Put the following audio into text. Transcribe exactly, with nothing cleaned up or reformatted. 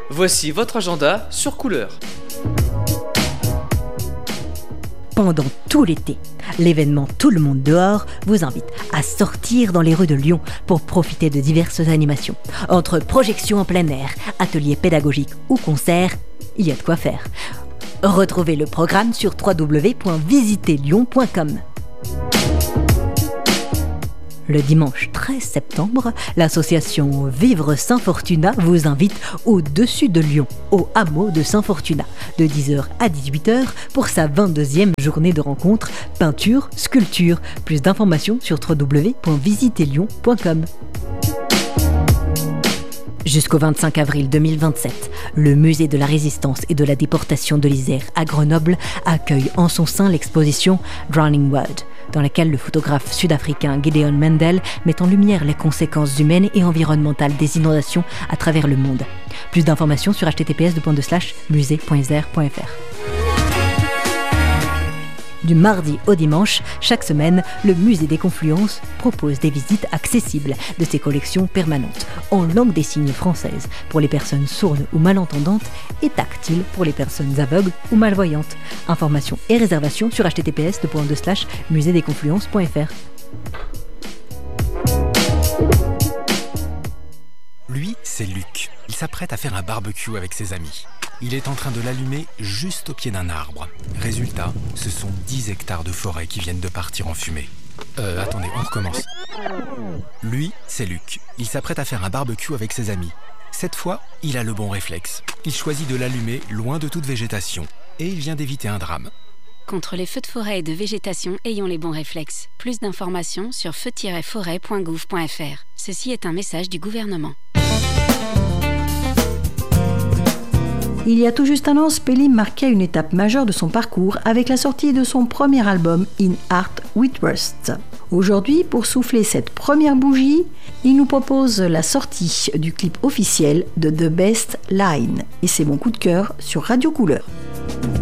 Voici votre agenda sur Couleur. Pendant tout l'été, l'événement Tout le monde dehors vous invite à sortir dans les rues de Lyon pour profiter de diverses animations. Entre projections en plein air, ateliers pédagogiques ou concerts, il y a de quoi faire. Retrouvez le programme sur w w w point visiter lyon point com. Le dimanche treize septembre, l'association Vivre Saint-Fortuna vous invite au-dessus de Lyon, au hameau de Saint-Fortuna, de dix heures à dix-huit heures pour sa vingt-deuxième journée de rencontre peinture, sculpture. Plus d'informations sur w w w point visiter lyon point com. Jusqu'au vingt-cinq avril deux mille vingt-sept, le musée de la Résistance et de la déportation de l'Isère à Grenoble accueille en son sein l'exposition Drowning World, dans laquelle le photographe sud-africain Gideon Mendel met en lumière les conséquences humaines et environnementales des inondations à travers le monde. Plus d'informations sur h t t p s musée point isère point f r. Du mardi au dimanche, chaque semaine, le Musée des Confluences propose des visites accessibles de ses collections permanentes, en langue des signes française pour les personnes sourdes ou malentendantes et tactiles pour les personnes aveugles ou malvoyantes. Informations et réservations sur h t t p s musée des confluences point f r. Lui, c'est Luc. Il s'apprête à faire un barbecue avec ses amis. Il est en train de l'allumer juste au pied d'un arbre. Résultat, ce sont dix hectares de forêt qui viennent de partir en fumée. Euh, attendez, on recommence. Lui, c'est Luc. Il s'apprête à faire un barbecue avec ses amis. Cette fois, il a le bon réflexe. Il choisit de l'allumer loin de toute végétation. Et il vient d'éviter un drame. Contre les feux de forêt et de végétation, ayons les bons réflexes. Plus d'informations sur feu tiret forêt point gouv point f r. Ceci est un message du gouvernement. Il y a tout juste un an, Spelly marquait une étape majeure de son parcours avec la sortie de son premier album In Art with Rust. Aujourd'hui, pour souffler cette première bougie, il nous propose la sortie du clip officiel de The Best Line. Et c'est mon coup de cœur sur Radio Couleur.